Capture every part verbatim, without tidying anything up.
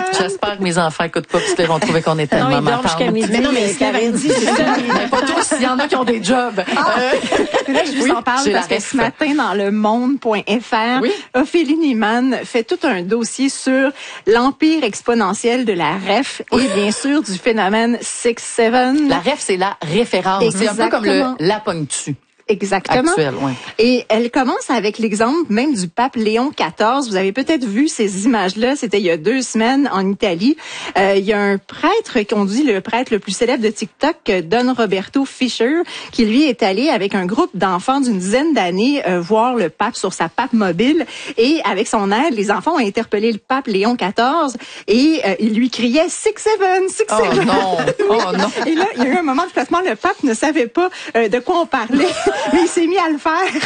J'espère que mes enfants écoutent pas, parce qu'ils vont trouver qu'on est tellement Non, ils dorment jusqu'à midi. Mais non, mais c'est dit, c'est ça. Mais pas tous, il y en a qui ont des jobs. Ah. Euh, là, je vous oui, en parle parce que ce matin, dans le monde point f r, oui. Ophélie Niemann fait tout un dossier sur l'empire exponentiel de la R E F et bien sûr du phénomène six sept. La R E F, c'est la référence. C'est un peu comme le la pogne-tu. Exactement. Actuel, ouais. Et elle commence avec l'exemple même du pape Léon quatorze. Vous avez peut-être vu ces images-là. C'était il y a deux semaines en Italie. Euh, il y a un prêtre qu'on dit le prêtre le plus célèbre de TikTok, Don Roberto Fischer, qui lui est allé avec un groupe d'enfants d'une dizaine d'années euh, voir le pape sur sa pape mobile. Et avec son aide, les enfants ont interpellé le pape Léon quatorze et euh, ils lui criaient six seven, six seven. Oh non, oh non. Et là, il y a eu un moment de placement. Le pape ne savait pas euh, de quoi on parlait. Mais il s'est mis à le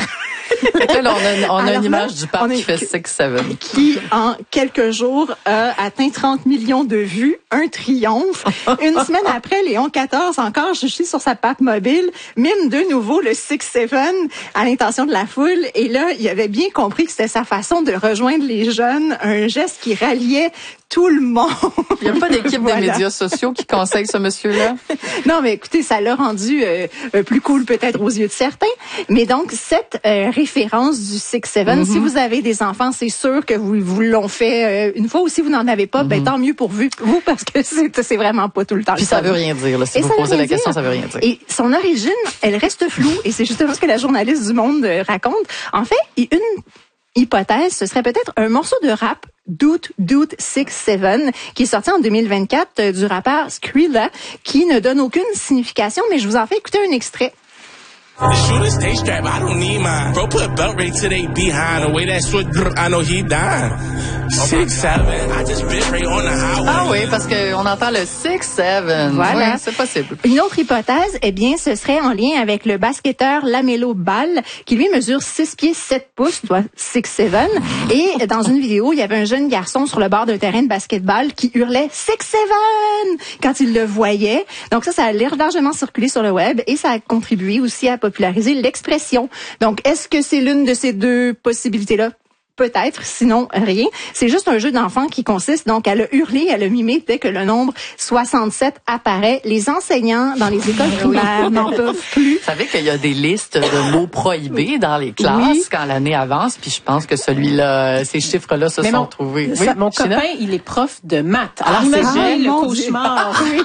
faire. Là, on a, on a Alors une là, image du pape qui fait six seven. Qui, en quelques jours, a atteint trente millions de vues. Un triomphe. Une semaine après, Léon quatorze, encore, je suis sur sa pape mobile, mime de nouveau le six seven à l'intention de la foule. Et là, il avait bien compris que c'était sa façon de rejoindre les jeunes, un geste qui ralliait tout le monde. Il n'y a pas d'équipe voilà. des médias sociaux qui conseille ce monsieur-là? Non, mais écoutez, ça l'a rendu euh, plus cool peut-être aux yeux de certains. Mais donc, cette euh, référence du six seven, mm-hmm. si vous avez des enfants, c'est sûr que vous, vous l'ont fait euh, une fois, ou si vous n'en avez pas, mm-hmm. ben tant mieux pour vous, vous parce que c'est, c'est vraiment pas tout le temps. Puis ça veut rien dire, là. Si et vous posez la question, dire. Ça veut rien dire. Et son origine, elle reste floue, et c'est justement ce que la journaliste du Monde euh, raconte. En fait, une hypothèse, ce serait peut-être un morceau de rap, Doot Doot six seven, qui est sorti en deux mille vingt-quatre euh, du rappeur Skrilla, qui ne donne aucune signification, mais je vous en fais écouter un extrait. The shooter stay strapped, I don't need mine. Bro put belt right to they behind. The way that switch, I know he dying. Six, seven, I just bit right on the highway. Ah oui, parce qu'on entend le six seven. Voilà. Oui, c'est possible. Une autre hypothèse, eh bien, ce serait en lien avec le basketteur Lamelo Ball, qui lui mesure six pieds sept pouces, soit six seven. Et dans une vidéo, il y avait un jeune garçon sur le bord d'un terrain de basketball qui hurlait six seven quand il le voyait. Donc ça, ça a largement circulé sur le web et ça a contribué aussi à populariser l'expression. Donc, est-ce que c'est l'une de ces deux possibilités-là? Peut-être, sinon rien. C'est juste un jeu d'enfant qui consiste donc à le hurler, à le mimer dès que le nombre soixante-sept apparaît. Les enseignants dans les écoles primaires n'en peuvent plus. Vous savez qu'il y a des listes de mots prohibés dans les classes oui. quand l'année avance, puis je pense que celui-là, ces chiffres-là se Mais sont mon, trouvés. Ça, oui, mon China? copain, il est prof de maths. Alors, ah, imaginez ah, le cauchemar. Oui.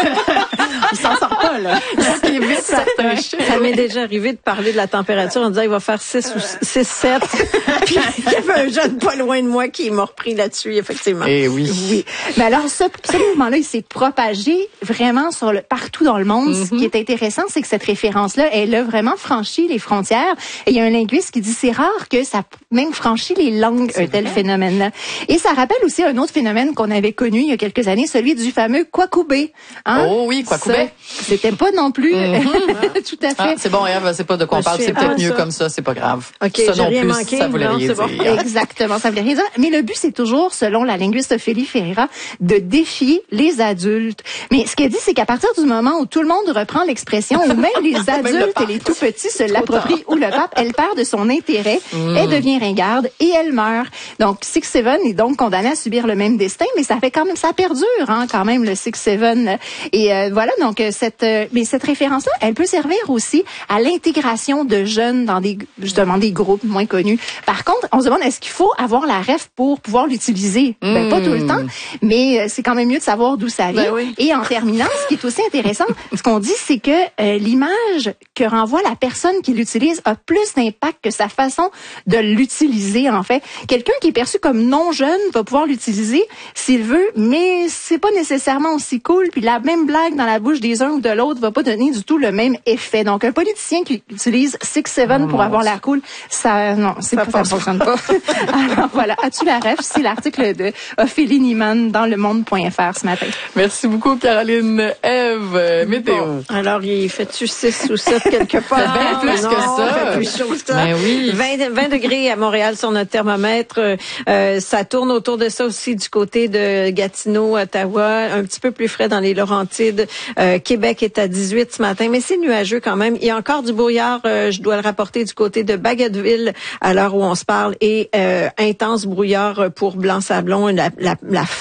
Il s'en sort pas, là. Ce qui évite certains chiffres. Ça m'est déjà arrivé de parler de la température en disant il va faire six ou six sept. Puis il y avait un jeune pas loin de moi qui m'a repris là-dessus, effectivement. Eh oui. Oui. Mais alors, ce, ce mouvement-là, il s'est propagé vraiment sur le, partout dans le monde. Mm-hmm. Ce qui est intéressant, c'est que cette référence-là, elle a vraiment franchi les frontières. Et il y a un linguiste qui dit c'est rare que ça même franchit les langues, un tel phénomène-là. Et ça rappelle aussi un autre phénomène qu'on avait connu il y a quelques années, celui du fameux Kwakubé. Hein? Oh oui, Kwakubé. C'était pas non plus mm-hmm. tout à fait. Ah, c'est bon, Ève, c'est pas de quoi on parle, c'est peut-être mieux ça. Comme ça, c'est pas grave. OK, ça j'ai non rien plus, manqué. Ça voulait non, rien c'est dire. Bon. Exactement, ça voulait rien dire. Mais le but, c'est toujours, selon la linguiste Ophélie Ferreira, de défier les adultes. Mais ce qu'elle dit, c'est qu'à partir du moment où tout le monde reprend l'expression, ou même les adultes même et les tout petits se l'approprient, ou le pape, elle perd de son intérêt, mm. elle devient ringarde et elle meurt. Donc, six seven est donc condamné à subir le même destin, mais ça fait quand même, ça perdure, hein, quand même, le six seven. Et euh, voilà, donc, cette, euh, mais cette référence-là, elle peut servir aussi à l'intégration de jeunes dans des, justement, des groupes moins connus. Par contre, on se demande, est-ce qu'il faut avoir la ref pour pouvoir l'utiliser? Mm. Ben, pas tout le temps, mais c'est quand même mieux de savoir d'où ça vient. Ben oui. Et en terminant, ce qui est aussi intéressant, ce qu'on dit, c'est que euh, l'image que renvoie la personne qui l'utilise a plus d'impact que sa façon de l'utiliser, en fait. Quelqu'un qui est perçu comme non jeune va pouvoir l'utiliser s'il veut, mais c'est pas nécessairement aussi cool, puis la même blague dans la bouche des uns ou de l'autre va pas donner du tout le même effet. Donc, un politicien qui utilise six seven oh, pour avoir l'air cool, ça, non, c'est ça, pas, ça fonctionne pas. Alors, voilà. As-tu la ref? C'est l'article de Ophélie Niemann dans le monde point f r ce matin. Merci beaucoup, Caroline. Ève, météo. Bon, alors, il fait-tu six ou sept quelque part? C'est bien plus non, que ça. Fait plus chaud que ça. Mais oui. vingt, vingt degrés à Montréal sur notre thermomètre. Euh, ça tourne autour de ça aussi du côté de Gatineau, Ottawa. Un petit peu plus frais dans les Laurentides. Euh, Québec est à dix-huit ce matin, mais c'est nuageux quand même. Il y a encore du brouillard, euh, je dois le rapporter, du côté de Bagotville à l'heure où on se parle, et euh, intense brouillard pour Blanc-Sablon, la, la, la